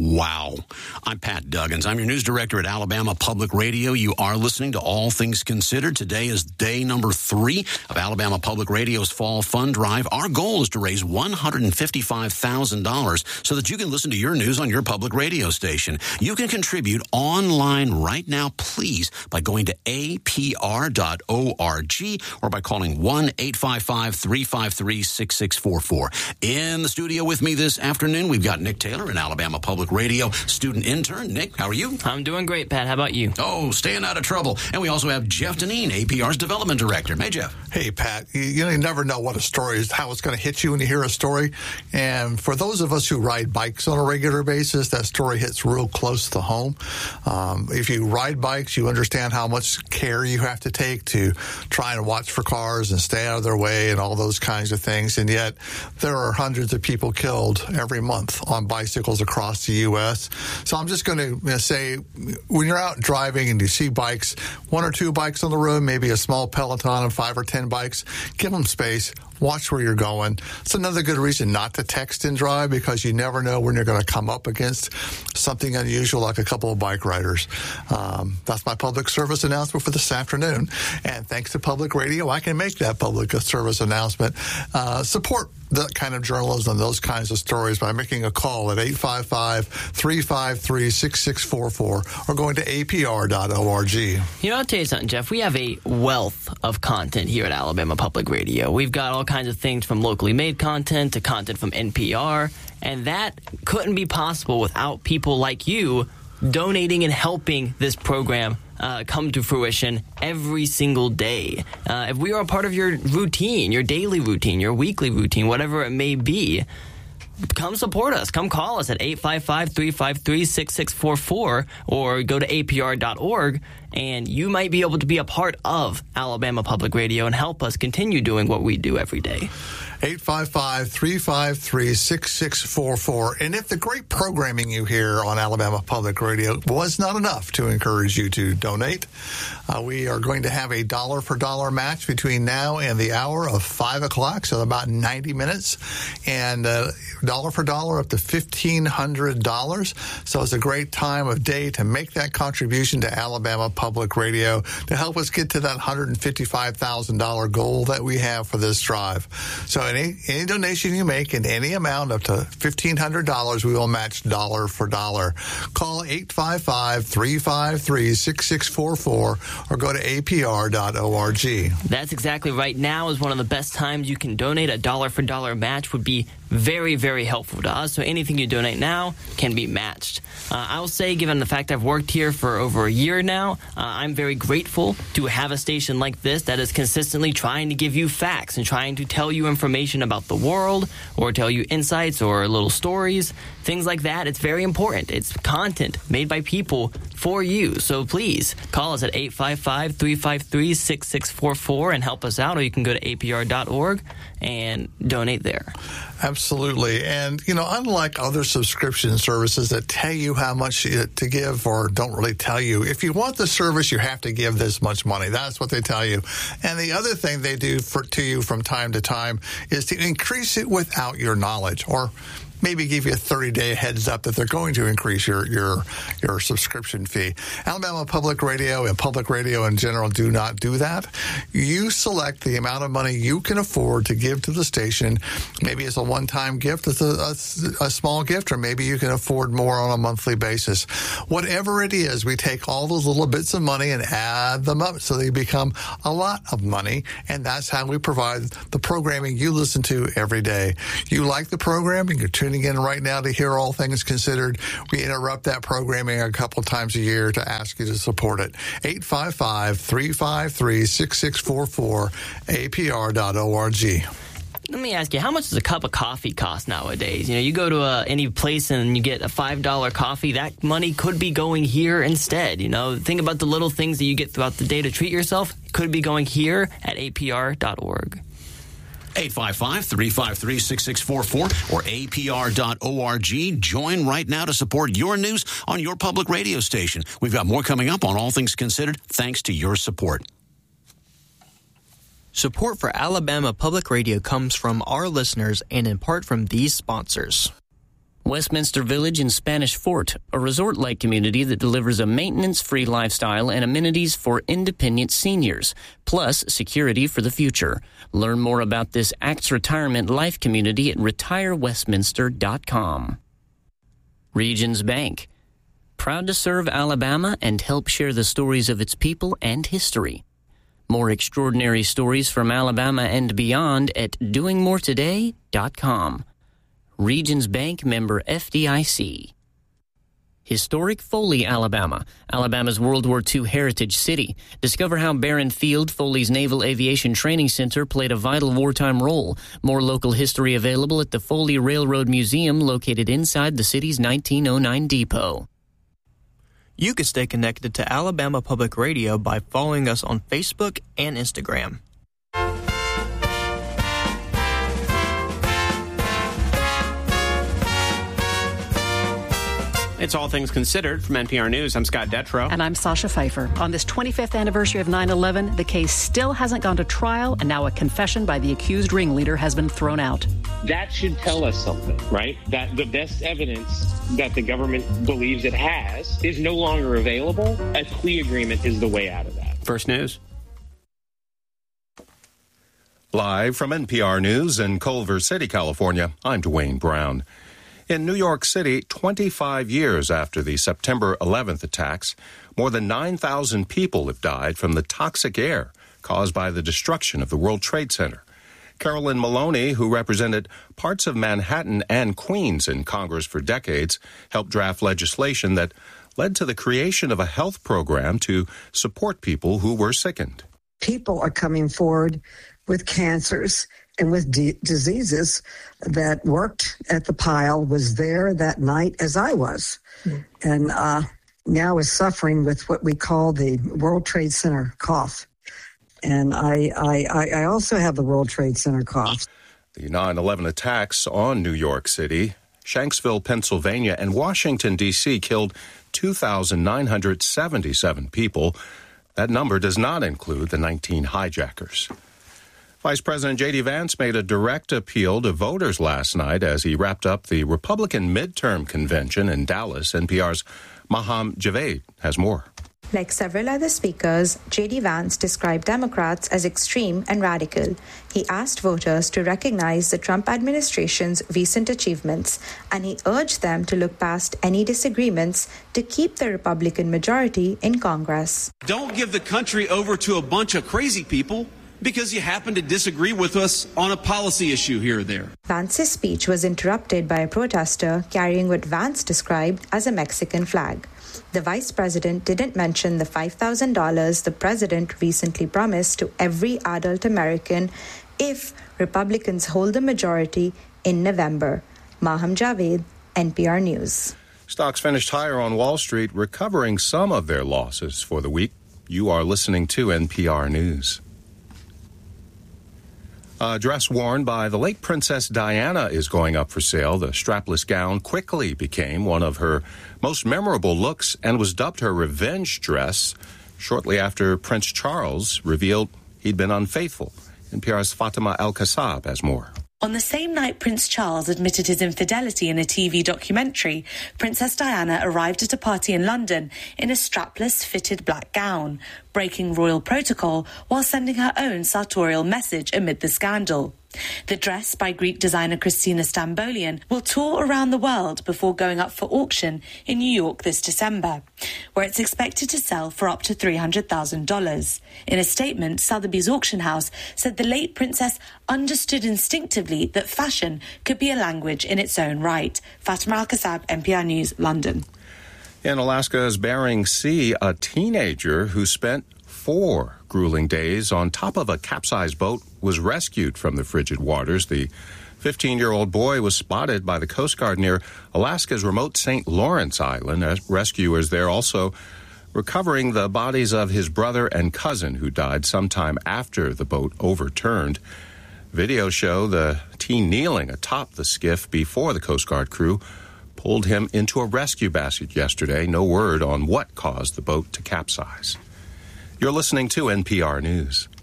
Wow. I'm Pat Duggins. I'm your news director at Alabama Public Radio. You are listening to All Things Considered. Today is day number 3 of Alabama Public Radio's Fall Fund Drive. Our goal is to raise $155,000 so that you can listen to your news on your public radio station. You can contribute online right now, please, by going to apr.org or by calling 1-855-353-6644. In the studio with me this afternoon, we've got Nick Taylor in Alabama Public Radio, student intern. Nick, how are you? I'm doing great, Pat. How about you? Oh, staying out of trouble. And we also have Jeff Deneen, APR's development director. Hey, Jeff. Hey, Pat. You never know what a story is, how it's going to hit you when you hear a story. And for those of us who ride bikes on a regular basis, that story hits real close to home. If you ride bikes, you understand how much care you have to take to try and watch for cars and stay out of their way and all those kinds of things. And yet there are hundreds of people killed every month on bicycles across the U.S. So I'm just going to say, when you're out driving and you see bikes, 1 or 2 bikes on the road, maybe a small peloton of 5 or 10 bikes, give them space. Watch where you're going. It's another good reason not to text and drive, because you never know when you're going to come up against something unusual like a couple of bike riders. That's my public service announcement for this afternoon. And thanks to Public Radio, I can make that public service announcement. Support that kind of journalism and those kinds of stories by making a call at 855-353-6644 or going to apr.org. You know, I'll tell you something, Jeff. We have a wealth of content here at Alabama Public Radio. We've got all kinds of things from locally made content to content from NPR, and that couldn't be possible without people like you donating and helping this program come to fruition every single day. If we are a part of your routine, your daily routine, your weekly routine, whatever it may be, come support us. Come call us at 855-353-6644 or go to apr.org, and you might be able to be a part of Alabama Public Radio and help us continue doing what we do every day. 855-353-6644. And if the great programming you hear on Alabama Public Radio was not enough to encourage you to donate, we are going to have a dollar-for-dollar match between now and the hour of 5 o'clock, so about 90 minutes, and dollar for dollar up to $1,500. So it's a great time of day to make that contribution to Alabama Public Radio to help us get to that $155,000 goal that we have for this drive. So any donation you make in any amount up to $1,500, we will match dollar for dollar. Call 855-353-6644 or go to apr.org. That's exactly right. Now is one of the best times you can donate. A dollar for dollar match would be very, very helpful to us. So anything you donate now can be matched. I'll say, given the fact I've worked here for over a year now, I'm very grateful to have a station like this that is consistently trying to give you facts and trying to tell you information about the world or tell you insights or little stories, things like that. It's very important. It's content made by people for you. So please call us at 855-353-6644 and help us out, or you can go to apr.org and donate there. Absolutely. And, unlike other subscription services that tell you how much to give or don't really tell you, if you want the service, you have to give this much money. That's what they tell you. And the other thing they do to you from time to time is to increase it without your knowledge, or maybe give you a 30-day heads up that they're going to increase your subscription fee. Alabama Public Radio and public radio in general do not do that. You select the amount of money you can afford to give to the station. Maybe it's a one-time gift, it's a small gift, or maybe you can afford more on a monthly basis. Whatever it is, we take all those little bits of money and add them up so they become a lot of money, and that's how we provide the programming you listen to every day. You like the programming, you're tuning in right now to hear All Things Considered. We interrupt that programming a couple times a year to ask you to support it. 855-353-6644, apr.org. Let me ask you, how much does a cup of coffee cost nowadays? You go to any place and you get a $5 coffee. That money could be going here instead. Think about the little things that you get throughout the day to treat yourself. It could be going here at apr.org. 855-353-6644 or apr.org. Join right now to support your news on your public radio station. We've got more coming up on All Things Considered, thanks to your support. Support for Alabama Public Radio comes from our listeners and in part from these sponsors. Westminster Village in Spanish Fort, a resort-like community that delivers a maintenance-free lifestyle and amenities for independent seniors, plus security for the future. Learn more about this ACTS Retirement Life community at retirewestminster.com. Regions Bank, proud to serve Alabama and help share the stories of its people and history. More extraordinary stories from Alabama and beyond at doingmoretoday.com. Regions Bank, member FDIC. Historic Foley, Alabama, Alabama's World War II heritage city. Discover how Barron Field, Foley's Naval Aviation Training Center, played a vital wartime role. More local history available at the Foley Railroad Museum, located inside the city's 1909 depot. You can stay connected to Alabama Public Radio by following us on Facebook and Instagram. It's All Things Considered from NPR News. I'm Scott Detrow. And I'm Sasha Pfeiffer. On this 25th anniversary of 9/11, the case still hasn't gone to trial, and now a confession by the accused ringleader has been thrown out. That should tell us something, right? That the best evidence that the government believes it has is no longer available. A plea agreement is the way out of that. First News. Live from NPR News in Culver City, California, I'm Dwayne Brown. In New York City, 25 years after the September 11th attacks, more than 9,000 people have died from the toxic air caused by the destruction of the World Trade Center. Carolyn Maloney, who represented parts of Manhattan and Queens in Congress for decades, helped draft legislation that led to the creation of a health program to support people who were sickened. People are coming forward with cancers and with diseases that worked at the pile, was there that night as I was, and now is suffering with what we call the World Trade Center cough. And I also have the World Trade Center cough. The 9/11 attacks on New York City, Shanksville, Pennsylvania, and Washington, D.C. killed 2,977 people. That number does not include the 19 hijackers. Vice President J.D. Vance made a direct appeal to voters last night as he wrapped up the Republican midterm convention in Dallas. NPR's Maham Javed has more. Like several other speakers, J.D. Vance described Democrats as extreme and radical. He asked voters to recognize the Trump administration's recent achievements, and he urged them to look past any disagreements to keep the Republican majority in Congress. Don't give the country over to a bunch of crazy people because you happen to disagree with us on a policy issue here or there. Vance's speech was interrupted by a protester carrying what Vance described as a Mexican flag. The vice president didn't mention the $5,000 the president recently promised to every adult American if Republicans hold the majority in November. Maham Javed, NPR News. Stocks finished higher on Wall Street, recovering some of their losses for the week. You are listening to NPR News. A dress worn by the late Princess Diana is going up for sale. The strapless gown quickly became one of her most memorable looks and was dubbed her revenge dress shortly after Prince Charles revealed he'd been unfaithful. NPR's Fatima El-Kassab has more. On the same night Prince Charles admitted his infidelity in a TV documentary, Princess Diana arrived at a party in London in a strapless, fitted black gown, breaking royal protocol while sending her own sartorial message amid the scandal. The dress, by Greek designer Christina Stambolian, will tour around the world before going up for auction in New York this December, where it's expected to sell for up to $300,000. In a statement, Sotheby's auction house said the late princess understood instinctively that fashion could be a language in its own right. Fatima Al-Kassab, NPR News, London. In Alaska's Bering Sea, a teenager who spent 4 grueling days on top of a capsized boat was rescued from the frigid waters. The 15-year-old boy was spotted by the Coast Guard near Alaska's remote St. Lawrence Island. Rescuers there also recovering the bodies of his brother and cousin who died sometime after the boat overturned. Videos show the teen kneeling atop the skiff before the Coast Guard crew pulled him into a rescue basket yesterday. No word on what caused the boat to capsize. You're listening to NPR News.